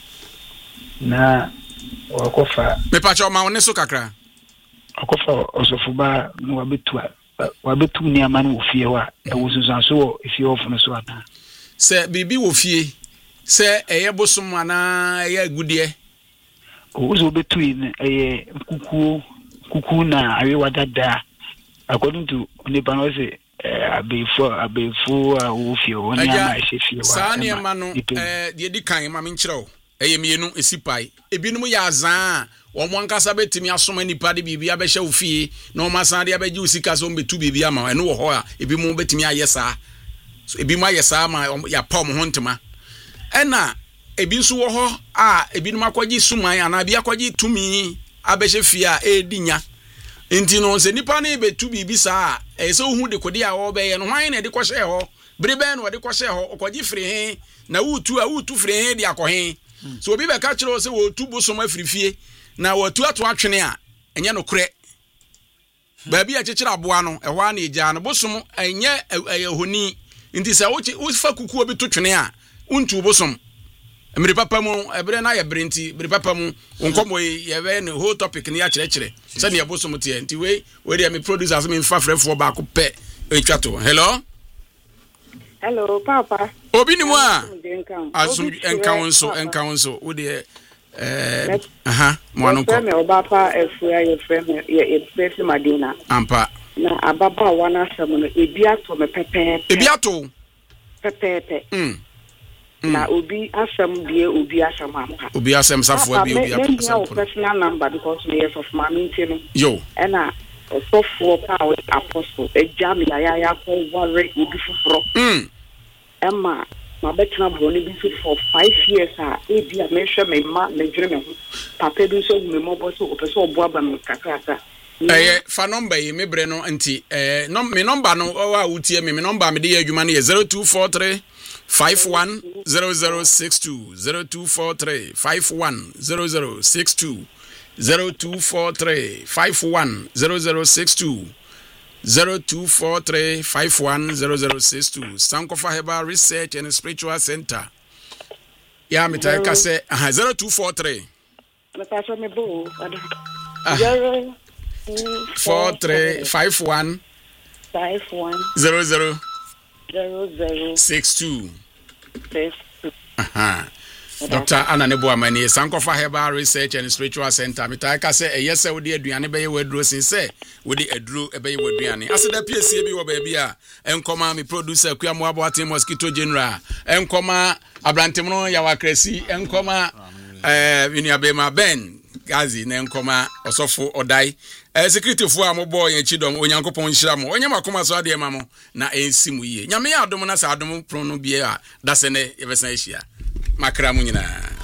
Na Wakofa. Me pacho ma one so kakra. Wakofa also for bar no abitua. Wabetu ni amani ofie wa ewusunsanso efie ofo no so ana Se bibi wo fie se eye bosom ana eye agudie ozo betu ni eye kuku kuku na ayewa dada according to nipa no say abefo abefo a ofie woni ama efie wa sa ne ma no eh de di kan ma me nkyerɛw eye mienu esipai ebinum ya azan omo ankasa betimi asoma nipa de bibia be hye ofie na o masan de abeji usika so betu bibia ma eno wo ho a ebi mu betimi ayesa so ebi mu ayesa ma ya pa mo hontema ena ebi nso wo ho a ebi num akwaji suman ana bia akwaji tumi abehye fie a edinya enti no se nipa na betu bibi sa e se ohu de kodi a wo be ye no hwan na de kohye ho bere be na de kohye ho okwaji firi he na wutu a wutu firi he de akohe so obi be ka kire se wo tu bosom afirifie na watu ato atwene a enye no kure ba bia chechira aboa no ehwa na eja no bosom enye ehoni nti se wo fa kuku obi to twene a untu bosom emre papa mu ebre na ye brenti bre papa mu onkomo ye be no whole topic ni ya kirekire se ne bosom tie nti we we dey me producers me fa frefo ba ko pe etwato hello hello papa obi ni mu a asum enka wonso enka wonso wo dey eh aha mwanu ko me obapa efua ye frame ye efesi madina ampa na ababa wana asem no ebi ato me pepe ebi ato pepe mm na obi asem die obi asem ampa obi asem safo abi obi asem na personal number because me yes of mami ntino yo ena sofo power apostle ejam ya ya ya ko ware obi foforo mm emma ma betra broni bi for five years a e bia me hwe me ma me dwere me ho papa bi so me mo bo so o pese obo aba me kakaka eh fa number yi me bre no nti eh no me number no o wa utie me me number me de adwuma no ye zero two four three five one zero zero six two zero two four three five one zero zero six two zero two four three five one zero zero six two zero two four three five one zero zero six two Sankofa Herbal Research and Spiritual Center. Yeah, me tell you say uh, zero two four three. Me pass me bo. zero four three five one five one zero zero zero zero six two. six two. Aha. Doctor Anna Nebuamani, Sankofa Herbal Research and Spiritual Center. Me tell you say yes sir we dey aduane be ye wedro sin say we dey eduro e be ye waduane. Ase da P S C bi wo ba bia enkoma me producer Kuamu Aboate Mosquito General. Enkoma Abrantemno Yawakresi, enkoma eh Winuabema Ben Gazi na enkoma Osofo Odai. Eh security fu amobo yen chidom onyankopon nhira mo. Onye makoma so ade ma mo na ensimu yie. Nyame ya adom na sa adom pro no bia da se ne ye besa ehia. Makra mu nyina